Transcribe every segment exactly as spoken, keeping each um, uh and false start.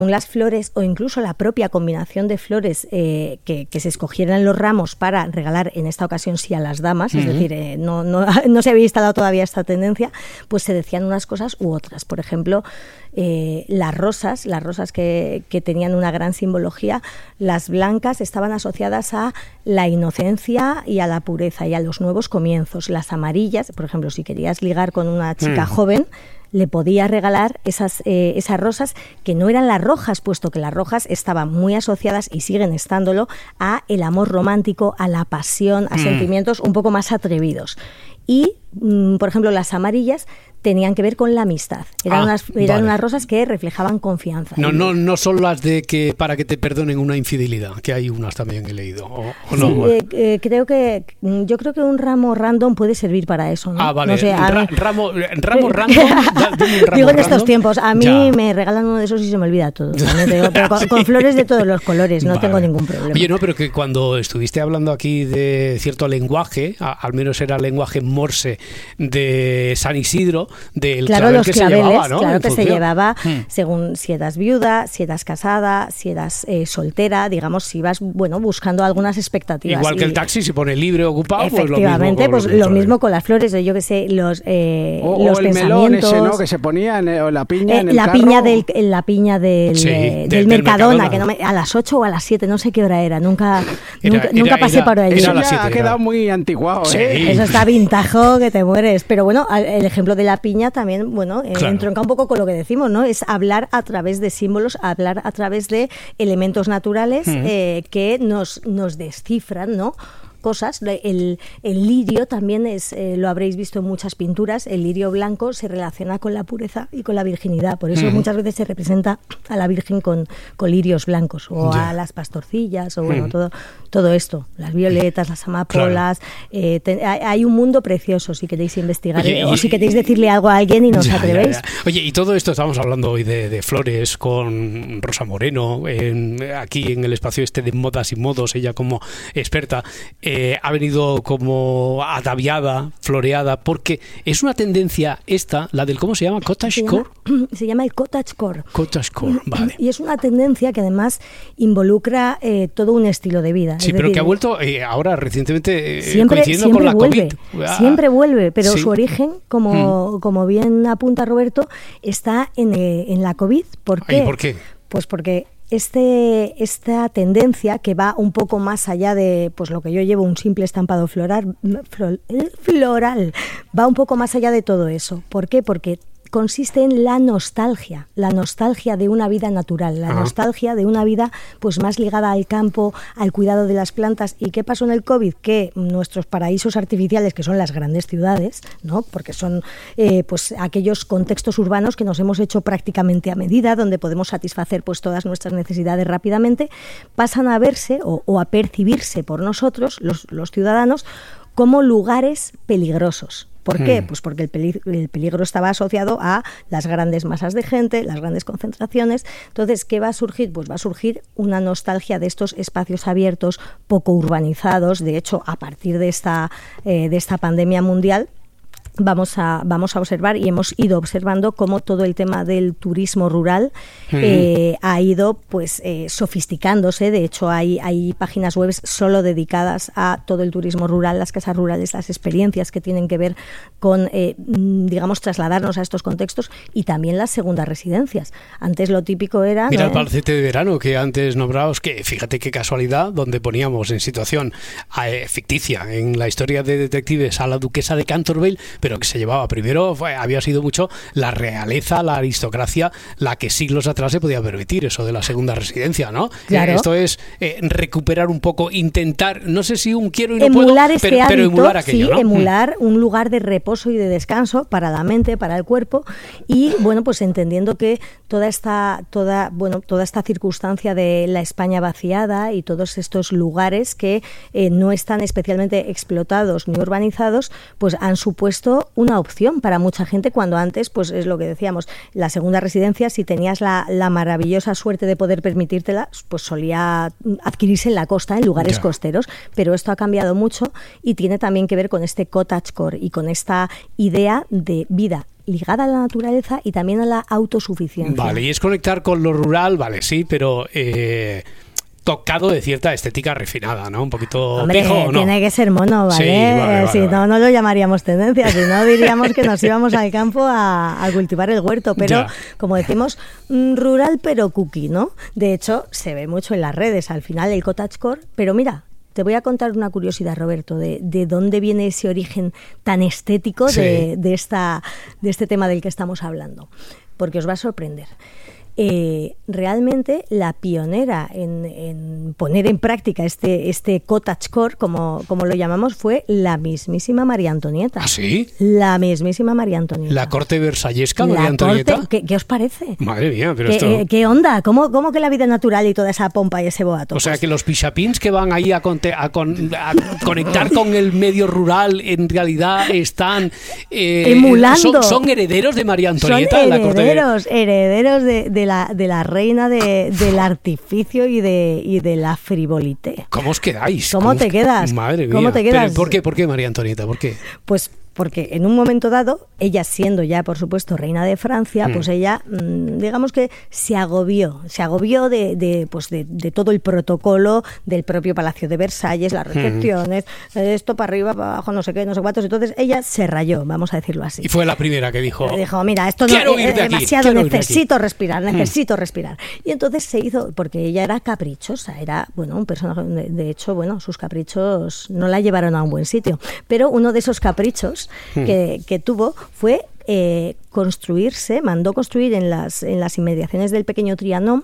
las flores o incluso la propia combinación de flores eh, que, que se escogieran los ramos para regalar, en esta ocasión sí a las damas, uh-huh. es decir, eh, no, no, no se había instalado todavía esta tendencia, pues se decían unas cosas u otras. Por ejemplo, eh, las rosas, las rosas que, que tenían una gran simbología, las blancas estaban asociadas a la inocencia y a la pureza y a los nuevos comienzos. Las amarillas, por ejemplo, si querías ligar con una chica uh-huh. joven, le podía regalar esas, eh, esas rosas que no eran las rojas, puesto que las rojas estaban muy asociadas, y siguen estándolo, a el amor romántico, a la pasión, a mm. sentimientos un poco más atrevidos. Y, mm, por ejemplo, las amarillas tenían que ver con la amistad. Eran, ah, unas, eran vale. unas rosas que reflejaban confianza. No, no, no son las de que para que te perdonen una infidelidad, que hay unas también he leído. ¿O, o no? Sí, eh, eh, creo que yo creo que un ramo random puede servir para eso, ¿no? Ah, vale. No sé, Ra- mí, ramo, ramo random. Da, ramo digo en random. estos tiempos, a mí ya. me regalan uno de esos y se me olvida todo. ¿No? Digo, pero con, sí. con flores de todos los colores, no vale. tengo ningún problema. Oye, no, pero que cuando estuviste hablando aquí de cierto lenguaje, a, al menos era el lenguaje morse de San Isidro, del claro, los que claveles, se llevaba, ¿no? claro en que función. se llevaba hmm. según si eras viuda, si eras casada, si eras eh, soltera, digamos, si ibas, bueno, buscando algunas expectativas. Igual que y, el taxi, si pone libre ocupado, efectivamente, pues lo mismo, pues lo mismo con las flores, yo que sé, los eh, o, los o el pensamientos. melón ese, ¿no? Que se ponía en, o la piña eh, en el la carro. piña del la piña del, sí, eh, del, del Mercadona, Mercadona, que no me, a las ocho o a las siete, no sé qué hora era, nunca era, nunca, era, nunca pasé era, por allí. Eso las ya siete, ha quedado era. muy antiguado, Sí. ¿eh? Eso está vintajo que te mueres. Pero bueno, el ejemplo de la piña también, bueno, eh, claro. entronca un poco con lo que decimos, ¿no? Es hablar a través de símbolos, hablar a través de elementos naturales uh-huh. eh, que nos, nos descifran, ¿no? Cosas. El, el lirio también es, eh, lo habréis visto en muchas pinturas, el lirio blanco se relaciona con la pureza y con la virginidad, por eso uh-huh. muchas veces se representa a la Virgen con, con lirios blancos, o yeah. a las pastorcillas, o bueno, uh-huh. todo, todo esto, las violetas, las amapolas, claro. eh, te, hay un mundo precioso si queréis investigar. Oye, o y, si queréis decirle algo a alguien y no os ya, atrevéis. Ya, ya. Oye, y todo esto, estamos hablando hoy de, de flores con Rosa Moreno, en, aquí en el espacio este de modas y modos, ella como experta, Eh, ha venido como ataviada, floreada, porque es una tendencia esta, la del, ¿cómo se llama? ¿Cottagecore? Se llama, se llama el cottagecore. Cottagecore, vale. Y es una tendencia que además involucra eh, todo un estilo de vida. Sí, es pero decir, que ha vuelto eh, ahora recientemente eh, siempre, coincidiendo siempre con la vuelve, COVID. Ah, siempre vuelve, pero sí. su origen, como, mm. como bien apunta Roberto, está en, eh, en la COVID. ¿Por qué? Ay, ¿por qué? Pues porque Este, esta tendencia que va un poco más allá de pues lo que yo llevo, un simple estampado floral, floral, va un poco más allá de todo eso. ¿Por qué? Porque consiste en la nostalgia, la nostalgia de una vida natural, la Ajá. nostalgia de una vida pues más ligada al campo, al cuidado de las plantas. ¿Y qué pasó en el COVID? Que nuestros paraísos artificiales, que son las grandes ciudades, ¿no? Porque son eh, pues aquellos contextos urbanos que nos hemos hecho prácticamente a medida, donde podemos satisfacer pues todas nuestras necesidades rápidamente, pasan a verse o, o a percibirse por nosotros, los, los ciudadanos, como lugares peligrosos. ¿Por qué? Pues porque el peligro, el peligro estaba asociado a las grandes masas de gente, las grandes concentraciones. Entonces, ¿qué va a surgir? Pues va a surgir una nostalgia de estos espacios abiertos, poco urbanizados. De hecho, a partir de esta, eh, de esta pandemia mundial, Vamos a, vamos a observar y hemos ido observando cómo todo el tema del turismo rural uh-huh. eh, ha ido pues eh, sofisticándose. De hecho, hay, hay páginas web solo dedicadas a todo el turismo rural, las casas rurales, las experiencias que tienen que ver con, eh, digamos, trasladarnos a estos contextos, y también las segundas residencias. Antes lo típico era... Mira, ¿no? el palacete de verano que antes nombraos, que fíjate qué casualidad, donde poníamos en situación eh, ficticia en la historia de detectives a la duquesa de Canterville, pero que se llevaba primero, fue, había sido mucho la realeza, la aristocracia, la que siglos atrás se podía permitir eso de la segunda residencia, ¿no? Claro. Eh, esto es eh, recuperar un poco, intentar, no sé si un quiero y no emular puedo, este pero, hábito, pero emular aquello, sí, ¿no? emular un lugar de reposo y de descanso para la mente, para el cuerpo, y bueno, pues entendiendo que toda esta, toda, bueno, toda esta circunstancia de la España vaciada y todos estos lugares que eh, no están especialmente explotados ni urbanizados, pues han supuesto supuesto una opción para mucha gente, cuando antes, pues es lo que decíamos, la segunda residencia, si tenías la, la maravillosa suerte de poder permitírtela, pues solía adquirirse en la costa, en lugares ya. costeros, pero esto ha cambiado mucho y tiene también que ver con este cottagecore y con esta idea de vida ligada a la naturaleza y también a la autosuficiencia. Vale, y es conectar con lo rural, vale, sí, pero... Eh... tocado de cierta estética refinada, ¿no? Un poquito Hombre, pejo, ¿o no? Tiene que ser mono, ¿vale? Sí, vale, vale, si vale. no, no lo llamaríamos tendencia, si no diríamos que nos íbamos al campo a, a cultivar el huerto, pero ya. como decimos, rural pero cookie, ¿no? De hecho, se ve mucho en las redes, al final el cottagecore, pero mira, te voy a contar una curiosidad, Roberto, de, de dónde viene ese origen tan estético sí. de, de, esta, de este tema del que estamos hablando, porque os va a sorprender. Eh, realmente la pionera en, en poner en práctica este, este cottagecore, como, como lo llamamos, fue la mismísima María Antonieta. ¿Ah, sí? La mismísima María Antonieta. ¿La corte versallesca, María la Antonieta? Corte, ¿qué, ¿Qué os parece? Madre mía, pero ¿Qué, esto... eh, ¿Qué onda? ¿Cómo, ¿Cómo que la vida natural y toda esa pompa y ese boato? O sea, pues... que los pixapins que van ahí a, conte, a, con, a conectar con el medio rural, en realidad están... Eh, emulando. Son, son herederos de María Antonieta. Son la corte herederos, de... herederos de, de, la, de la reina de, del artificio y de, y de la frivolité. ¿Cómo os quedáis? ¿Cómo, ¿Cómo te quedas? Madre mía. ¿Cómo te quedas? ¿Pero por qué? ¿Por qué María Antonieta? ¿Por qué? Pues porque en un momento dado, ella siendo ya, por supuesto, reina de Francia, mm. pues ella, digamos que se agobió, se agobió de, de, pues de, de todo el protocolo del propio Palacio de Versalles, las recepciones, mm. esto para arriba, para abajo, no sé qué, no sé cuántos. Entonces ella se rayó, vamos a decirlo así. Y fue la primera que dijo... Dijo, mira, esto no es de demasiado, necesito de respirar, necesito mm. respirar. Y entonces se hizo, porque ella era caprichosa, era, bueno, un personaje, de, de hecho, bueno, sus caprichos no la llevaron a un buen sitio, pero uno de esos caprichos Que, que tuvo fue eh, construirse, mandó construir en las, en las inmediaciones del pequeño Trianon,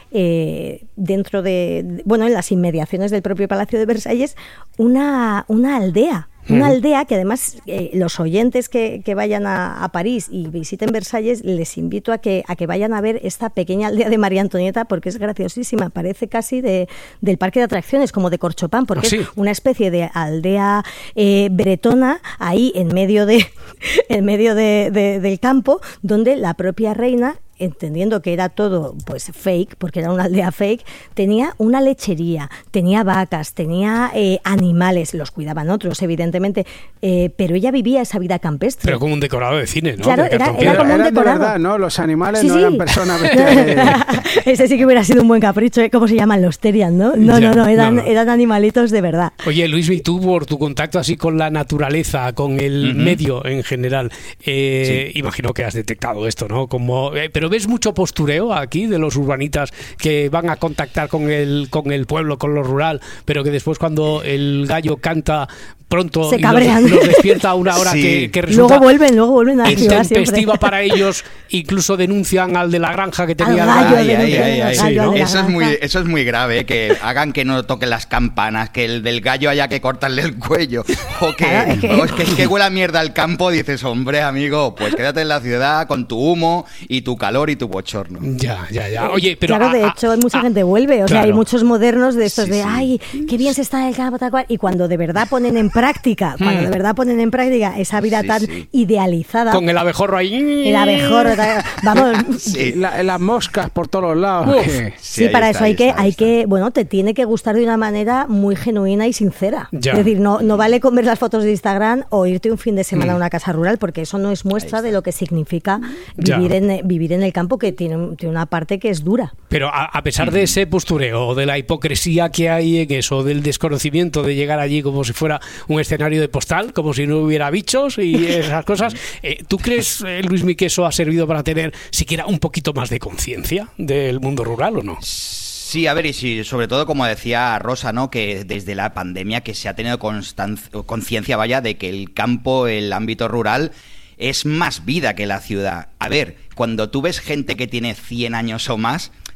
eh, dentro de, bueno, en las inmediaciones del propio Palacio de Versalles, una, una aldea. Una aldea que además eh, los oyentes que, que vayan a, a París y visiten Versalles, les invito a que, a que vayan a ver esta pequeña aldea de María Antonieta, porque es graciosísima, parece casi de, del parque de atracciones, como de Corchopán, porque ¿Ah, sí? es una especie de aldea eh, bretona ahí en medio, de, en medio de, de, del campo, donde la propia reina, entendiendo que era todo pues fake, porque era una aldea fake, tenía una lechería, tenía vacas, tenía eh, animales, los cuidaban otros, evidentemente, eh, pero ella vivía esa vida campestre. Pero como un decorado de cine, ¿no? Claro, de era, era como un eran decorado. De verdad, ¿no? Los animales sí, no sí. eran personas vestidas de... Ese sí que hubiera sido un buen capricho, ¿eh? ¿Cómo se llaman? Los Terian, ¿no? No, ya, no, no, eran, no, no, eran animalitos de verdad. Oye, Luis, y tú por tu contacto así con la naturaleza, con el uh-huh. medio en general, eh, sí. imagino que has detectado esto, ¿no? Como, eh, pero ves mucho postura aquí de los urbanitas que van a contactar con el con el pueblo, con lo rural, pero que después cuando el gallo canta pronto se y cabrean. Los, los despierta a una hora sí. que, que resulta luego vuelven, luego vuelven a la ciudad intempestiva para ellos, incluso denuncian al de la granja que tenía al gallo, ay, ay, ay, ay, sí, ¿no? eso es muy eso es muy grave, que hagan que no toquen las campanas, que el del gallo haya que cortarle el cuello, o que, claro, es, que... O es que, es que huele a mierda al campo. Dices, hombre, amigo, pues quédate en la ciudad con tu humo y tu calor y tu bochorno. Ya, ya, ya. Oye, pero claro, de a, hecho, a, mucha a, gente vuelve, o claro. sea, hay muchos modernos de estos sí, de, sí. ay, qué bien se está en el campo, tal cual, y cuando de verdad ponen en práctica, cuando de verdad ponen en práctica esa vida sí, tan sí. idealizada. Con el abejorro ahí. El abejorro, tal, vamos. Sí. La, las moscas por todos lados. Sí, sí, para está, eso hay que, está, hay está. que, bueno, te tiene que gustar de una manera muy genuina y sincera. Ya. Es decir, no, no vale con ver las fotos de Instagram o irte un fin de semana mm. a una casa rural, porque eso no es muestra de lo que significa vivir en, vivir en el campo, que tiene, tiene una parte que es dura. Pero a, a pesar de ese postureo, de la hipocresía que hay en eso, del desconocimiento de llegar allí como si fuera un escenario de postal, como si no hubiera bichos y esas cosas, eh, ¿tú crees, eh, Luismi, que eso ha servido para tener siquiera un poquito más de conciencia del mundo rural o no? Sí, a ver, y sí, sobre todo, como decía Rosa, ¿no? Que desde la pandemia que se ha tenido conciencia, vaya, de que el campo, el ámbito rural, es más vida que la ciudad. A ver, cuando tú ves gente que tiene cien años o más,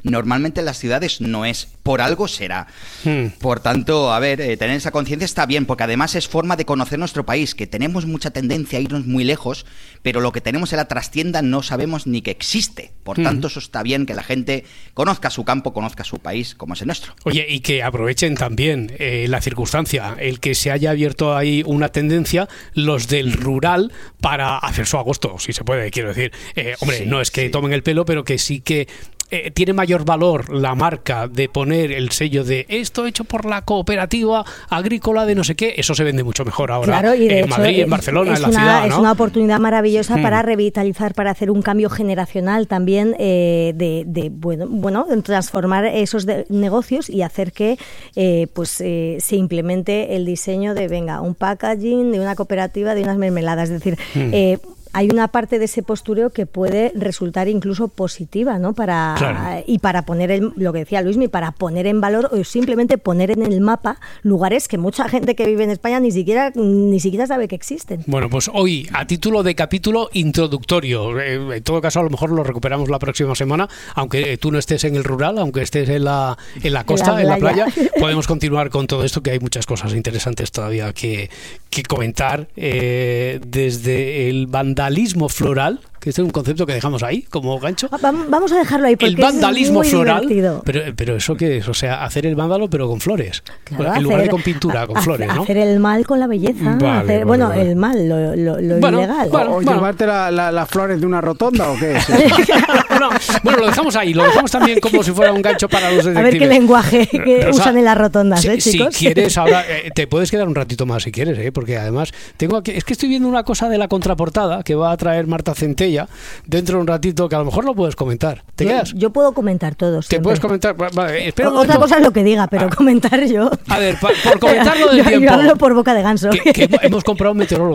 Normalmente en las ciudades no es, por algo será. Hmm. Por tanto, a ver, eh, tener esa conciencia está bien, porque además es forma de conocer nuestro país, que tenemos mucha tendencia a irnos muy lejos, pero lo que tenemos en la trastienda no sabemos ni que existe. Por tanto, eso está bien, que la gente conozca su campo, conozca su país, como es el nuestro. Oye, y que aprovechen también eh, la circunstancia, el que se haya abierto ahí una tendencia, los del rural, para hacer su agosto, si se puede, quiero decir. Eh, hombre, Sí, no es que sí. tomen el pelo, pero que sí que eh, tiene mayor valor la marca de poner el sello de esto hecho por la cooperativa agrícola de no sé qué. Eso se vende mucho mejor ahora Claro, y de en hecho, Madrid, en es- Barcelona, es en la una, ciudad, es ¿no? una oportunidad maravillosa Mm. para revitalizar, para hacer un cambio generacional también, eh, de, de, bueno, bueno, en transformar esos de- negocios y hacer que eh, pues eh, se implemente el diseño de, venga, un packaging de una cooperativa de unas mermeladas. Es decir, Mm. eh, hay una parte de ese postureo que puede resultar incluso positiva, ¿no? Para Claro. y para poner en, lo que decía Luismi, para poner en valor o simplemente poner en el mapa lugares que mucha gente que vive en España ni siquiera ni siquiera sabe que existen. Bueno, pues hoy, a título de capítulo introductorio, eh, en todo caso a lo mejor lo recuperamos la próxima semana, aunque eh, tú no estés en el rural, aunque estés en la, en la costa, en la playa, playa. podemos continuar con todo esto, que hay muchas cosas interesantes todavía que, que comentar, eh, desde el vandalismo floral, que este es un concepto que dejamos ahí como gancho. Va- Vamos a dejarlo ahí porque El vandalismo es muy floral, divertido. pero, pero ¿eso qué es? O sea, hacer el vándalo pero con flores, Claro, en lugar hacer- de con pintura, con ha- flores, ¿no? Hacer el mal con la belleza. Vale, hacer- vale, bueno, vale. el mal, lo, lo- lo Bueno, ilegal. bueno. ¿O llevarte la- la- las flores de una rotonda o qué es? No, bueno, lo dejamos ahí, lo dejamos también como si fuera un gancho para los detectives. A ver qué lenguaje que Pero, o sea, usan en las rotondas, si, ¿eh, si chicos? quieres, ahora eh, te puedes quedar un ratito más si quieres, ¿eh? Porque además tengo aquí, es que estoy viendo una cosa de la contraportada que va a traer Marta Centella dentro de un ratito, que a lo mejor lo puedes comentar. ¿Te yo, quedas? yo puedo comentar todo. ¿Te siempre. puedes comentar? Va- Vale, espera un Otra momento. cosa es lo que diga, pero comentar yo. A ver, pa- por comentarlo del yo, yo tiempo. hablo por boca de ganso. Que, que hemos comprado un meteorólogo